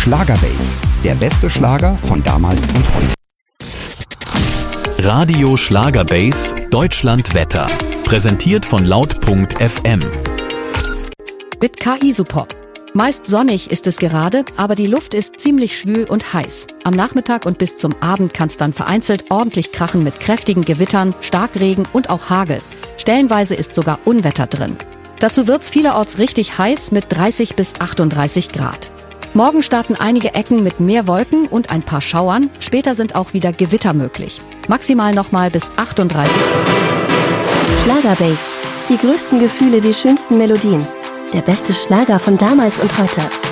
Schlagerbase, der beste Schlager von damals und heute. Radio Schlagerbase Deutschland Wetter. Präsentiert von laut.fm. Mit KI-Support. Meist sonnig ist es gerade, aber die Luft ist ziemlich schwül und heiß. Am Nachmittag und bis zum Abend kann es dann vereinzelt ordentlich krachen mit kräftigen Gewittern, Starkregen und auch Hagel. Stellenweise ist sogar Unwetter drin. Dazu wird's vielerorts richtig heiß mit 30 bis 38 Grad. Morgen starten einige Ecken mit mehr Wolken und ein paar Schauern. Später sind auch wieder Gewitter möglich. Maximal nochmal bis 38 Grad. Schlagerbase. Die größten Gefühle, die schönsten Melodien. Der beste Schlager von damals und heute.